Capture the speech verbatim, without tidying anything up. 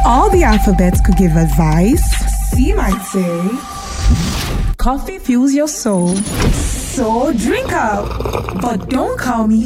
All the alphabets could give advice. C might say, coffee fuels your soul. So drink up, but don't call me